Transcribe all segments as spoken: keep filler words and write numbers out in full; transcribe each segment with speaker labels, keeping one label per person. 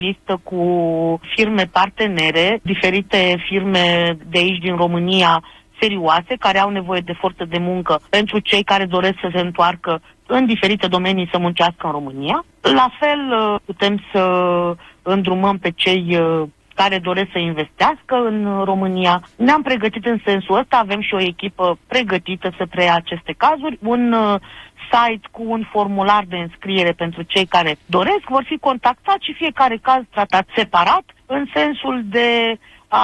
Speaker 1: listă cu firme partenere, diferite firme de aici din România serioase, care au nevoie de forță de muncă pentru cei care doresc să se întoarcă în diferite domenii să muncească în România. La fel putem să îndrumăm pe cei care doresc să investească în România. Ne-am pregătit în sensul ăsta, avem și o echipă pregătită să preia aceste cazuri. Un site cu un formular de înscriere pentru cei care doresc vor fi contactați și fiecare caz tratat separat în sensul de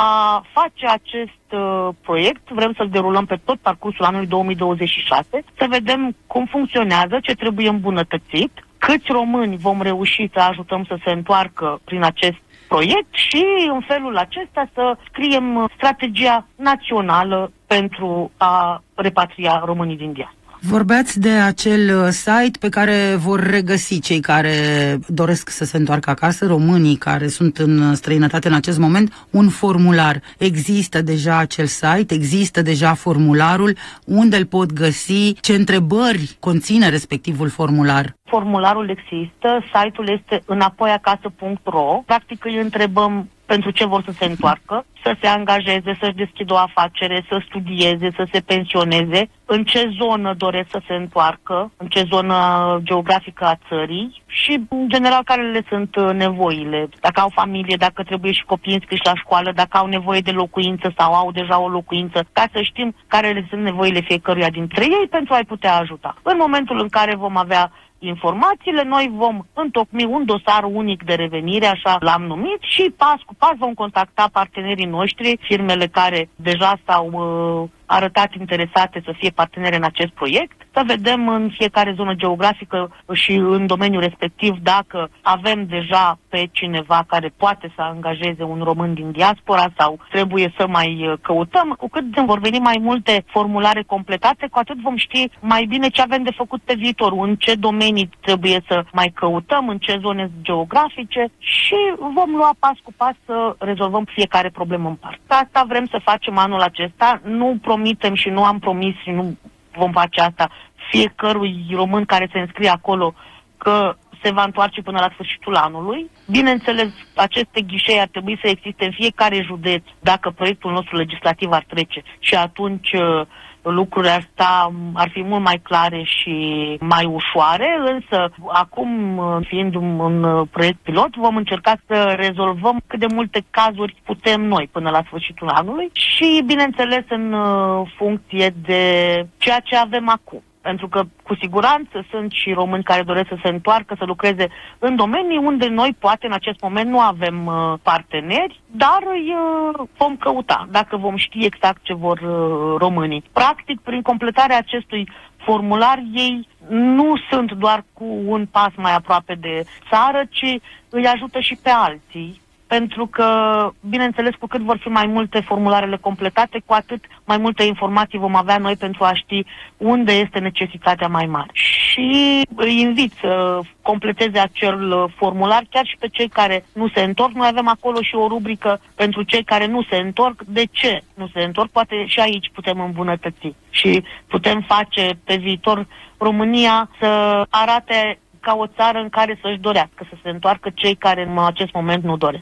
Speaker 1: a face acest uh, proiect. Vrem să-l derulăm pe tot parcursul anului două mii douăzeci și șase, să vedem cum funcționează, ce trebuie îmbunătățit, câți români vom reuși să ajutăm să se întoarcă prin acest proiect și în felul acesta să scriem strategia națională pentru a repatria românii din diaspora.
Speaker 2: Vorbeați de acel site pe care vor regăsi cei care doresc să se întoarcă acasă, românii care sunt în străinătate în acest moment, un formular. Există deja acel site, există deja formularul, unde îl pot găsi, ce întrebări conține respectivul formular?
Speaker 1: Formularul există, site-ul este înapoiacasă punct ro. Practic îi întrebăm pentru ce vor să se întoarcă, să se angajeze, să-și deschidă o afacere, să studieze, să se pensioneze, în ce zonă doresc să se întoarcă, în ce zonă geografică a țării și, în general, care le sunt nevoile. Dacă au familie, dacă trebuie și copiii înscriși la școală, dacă au nevoie de locuință sau au deja o locuință, ca să știm care le sunt nevoile fiecăruia dintre ei pentru a-i putea ajuta. În momentul în care vom avea informațiile, noi vom întocmi un dosar unic de revenire, așa l-am numit, și pas cu pas vom contacta partenerii noștri, firmele care deja s-au uh, arătat interesate să fie partenere în acest proiect, să vedem în fiecare zonă geografică și în domeniul respectiv dacă avem deja pe cineva care poate să angajeze un român din diaspora sau trebuie să mai căutăm. Cu cât vor veni mai multe formulare completate, cu atât vom ști mai bine ce avem de făcut pe viitor, în ce domenii trebuie să mai căutăm, în ce zone geografice și vom lua pas cu pas să rezolvăm fiecare problemă în parte. Asta vrem să facem anul acesta, nu promitem și nu am promis și nu vom face asta fiecărui român care se înscrie acolo că se va întoarce până la sfârșitul anului. Bineînțeles, aceste ghișee ar trebui să existe în fiecare județ dacă proiectul nostru legislativ ar trece și atunci lucrurile astea ar fi mult mai clare și mai ușoare, însă acum, fiind un, un proiect pilot, vom încerca să rezolvăm cât de multe cazuri putem noi până la sfârșitul anului și, bineînțeles, în funcție de ceea ce avem acum. Pentru că, cu siguranță, sunt și români care doresc să se întoarcă, să lucreze în domenii unde noi, poate, în acest moment nu avem uh, parteneri, dar îi uh, vom căuta, dacă vom ști exact ce vor uh, românii. Practic, prin completarea acestui formular, ei nu sunt doar cu un pas mai aproape de țară, ci îi ajută și pe alții. Pentru că, bineînțeles, cu cât vor fi mai multe formularele completate, cu atât mai multe informații vom avea noi pentru a ști unde este necesitatea mai mare. Și îi invit să completeze acel formular chiar și pe cei care nu se întorc. Noi avem acolo și o rubrică pentru cei care nu se întorc. De ce nu se întorc? Poate și aici putem îmbunătăți și putem face pe viitor România să arate ca o țară în care să-și dorească să se întoarcă cei care în acest moment nu doresc.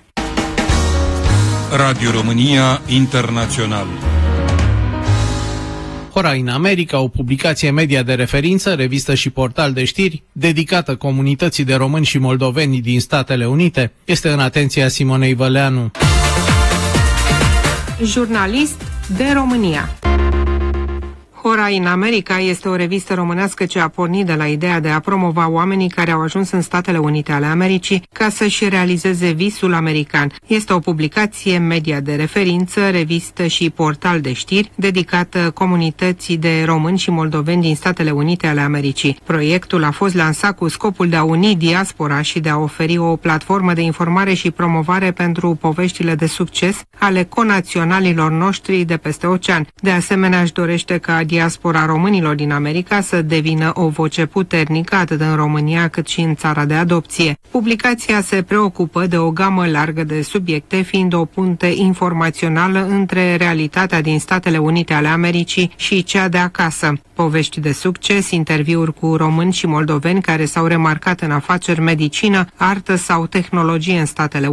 Speaker 3: Radio România Internațional.
Speaker 4: Hora in America, o publicație media de referință, revistă și portal de știri, dedicată comunității de români și moldoveni din Statele Unite, este în atenția Simonei Văleanu.
Speaker 5: Jurnalist de România. Hora in America este o revistă românească ce a pornit de la ideea de a promova oamenii care au ajuns în Statele Unite ale Americii ca să-și realizeze visul american. Este o publicație media de referință, revistă și portal de știri dedicată comunității de români și moldoveni din Statele Unite ale Americii. Proiectul a fost lansat cu scopul de a uni diaspora și de a oferi o platformă de informare și promovare pentru poveștile de succes ale conaționalilor noștri de peste ocean. De asemenea, își dorește ca diaspora românilor din America să devină o voce puternică atât în România cât și în țara de adopție. Publicația se preocupă de o gamă largă de subiecte, fiind o punte informațională între realitatea din Statele Unite ale Americii și cea de acasă. Povești de succes, interviuri cu români și moldoveni care s-au remarcat în afaceri, medicină, artă sau tehnologie în Statele